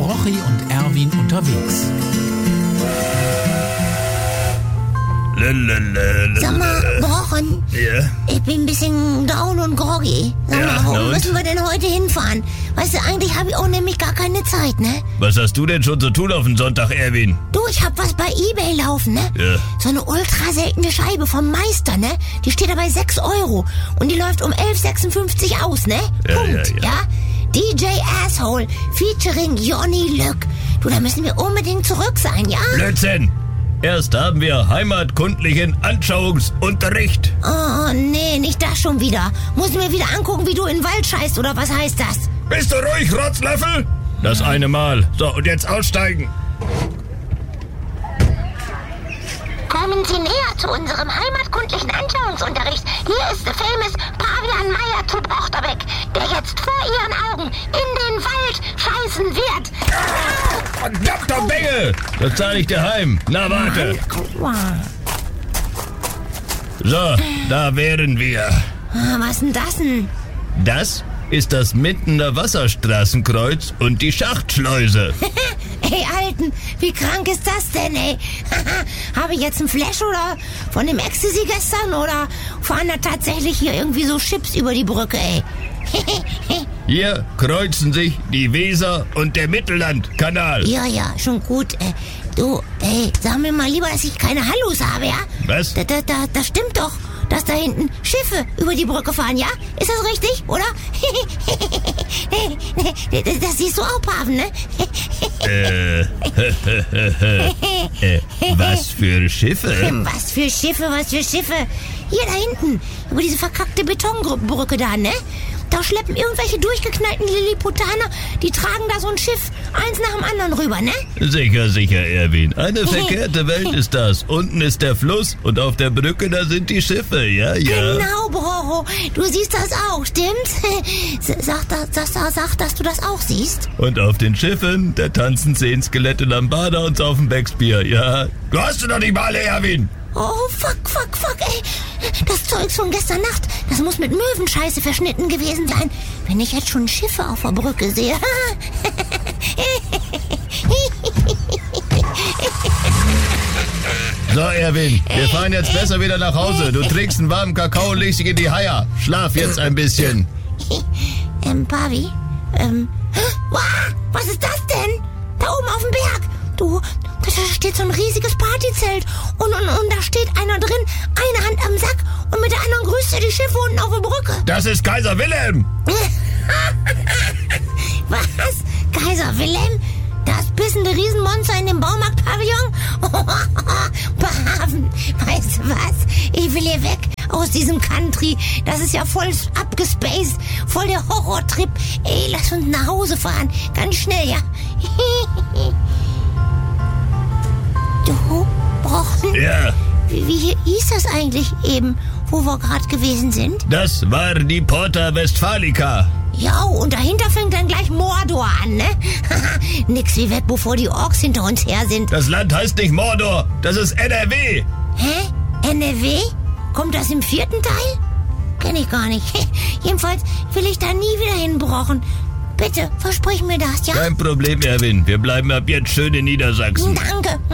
Brochi und Erwin unterwegs. Sag mal, Brochen, Ja? ich bin ein bisschen down und groggy. Sag Ja, mal, wo und? müssen wir denn heute hinfahren? Weißt du, eigentlich habe ich auch nämlich gar keine Zeit, ne? Was hast du denn schon zu tun auf den Sonntag, Erwin? Du, ich hab was bei eBay laufen, ne? Ja. So eine ultra seltene Scheibe vom Meister, ne? Die steht da bei 6 € und die läuft um 11,56 aus, ne? Ja, Punkt, ja. DJ Asshole featuring Johnny Lück. Du, da müssen wir unbedingt zurück sein, ja? Blödsinn! Erst haben wir heimatkundlichen Anschauungsunterricht. Oh, nee, nicht das schon wieder. Muss ich mir wieder angucken, wie du in den Wald scheißt, oder was heißt das? Bist du ruhig, Rotzlöffel? Das eine Mal. So, und jetzt aussteigen. Kommen Sie näher zu unserem heimatkundlichen Anschauungsunterricht. Hier ist der famous Pavian Meier zu Brochterbeck, der jetzt vor Ihren Augen in den Wald scheißen wird. Verdammter Bengel! Das zahle ich dir heim. Na, warte. So, da wären wir. Ah, was denn das denn? Das ist das Mindener Wasserstraßenkreuz und die Schachtschleuse. Ey, Alten, wie krank ist das denn, ey? Habe ich jetzt einen Flash oder von dem Ecstasy gestern oder fahren da tatsächlich hier irgendwie so Chips über die Brücke, ey? Hier kreuzen sich die Weser und der Mittellandkanal. Ja, schon gut. Du, ey, sag mir mal lieber, dass ich keine Hallus habe, ja? Was? Das stimmt doch, dass da hinten Schiffe über die Brücke fahren, ja? Ist das richtig, oder? Das siehst du auch, Paven, ne? Was für Schiffe? Was für Schiffe? Hier da hinten, über diese verkackte Betonbrücke da, ne? Da schleppen irgendwelche durchgeknallten Lilliputaner, die tragen da so ein Schiff, eins nach dem anderen rüber, ne? Sicher, Erwin. Eine verkehrte Welt ist das. Unten ist der Fluss und auf der Brücke, da sind die Schiffe, ja. Genau, Brocho. Du siehst das auch, stimmt's? Sag, dass du das auch siehst. Und auf den Schiffen, da tanzen 10 Skelette Lambada und saufen Becksbier, ja. Du hast du doch nicht mal alle, Erwin. Oh, fuck, ey. Das Zeugs von gestern Nacht, das muss mit Möwenscheiße verschnitten gewesen sein. Wenn ich jetzt schon Schiffe auf der Brücke sehe. So, Erwin, wir fahren jetzt besser wieder nach Hause. Du trinkst einen warmen Kakao und legst dich in die Haia. Schlaf jetzt ein bisschen. Pavi, was ist das denn? Da oben auf dem Berg. Du, da steht so ein riesiges Partyzelt und da steht einer drin, eine Hand am Sack und mit der anderen grüßt er die Schiffe unten auf der Brücke. Das ist Kaiser Wilhelm. Was? Kaiser Wilhelm? Das bissende Riesenmonster in dem Baumarktpavillon? Paven, weißt du was? Ich will hier weg aus diesem Country. Das ist ja voll abgespaced, voll der Horrortrip. Ey, lass uns nach Hause fahren. Ganz schnell, ja? Du, Brochen? Ja. Wie hieß das eigentlich eben, wo wir gerade gewesen sind? Das war die Porta Westfalica. Ja, und dahinter fängt dann gleich Mordor an, ne? Nix wie weg, bevor die Orks hinter uns her sind. Das Land heißt nicht Mordor, das ist NRW. Hä? NRW? Kommt das im 4. Teil? Kenn ich gar nicht. Jedenfalls will ich da nie wieder hinbrochen. Bitte, versprich mir das, ja? Kein Problem, Erwin. Wir bleiben ab jetzt schön in Niedersachsen. Danke.